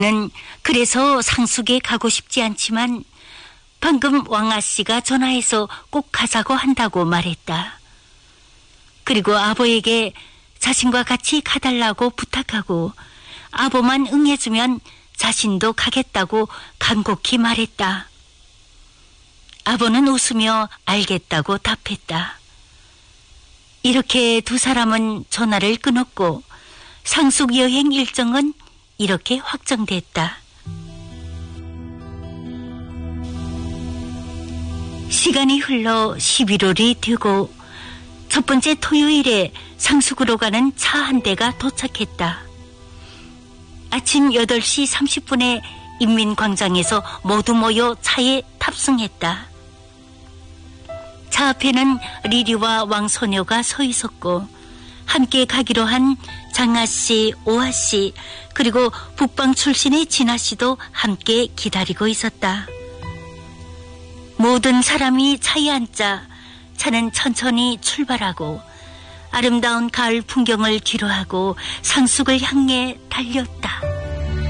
는 그래서 상숙에 가고 싶지 않지만 방금 왕아씨가 전화해서 꼭 가자고 한다고 말했다. 그리고 아버에게 자신과 같이 가달라고 부탁하고 아버만 응해주면 자신도 가겠다고 간곡히 말했다. 아버는 웃으며 알겠다고 답했다. 이렇게 두 사람은 전화를 끊었고 상숙 여행 일정은 이렇게 확정됐다. 시간이 흘러 11월이 되고 첫 번째 토요일에 상숙으로 가는 차 한 대가 도착했다. 아침 8시 30분에 인민광장에서 모두 모여 차에 탑승했다. 차 앞에는 리리와 왕소녀가 서 있었고 함께 가기로 한 장아씨, 오아씨 그리고 북방 출신의 진아씨도 함께 기다리고 있었다. 모든 사람이 차에 앉자 차는 천천히 출발하고 아름다운 가을 풍경을 뒤로하고 상숙을 향해 달렸다.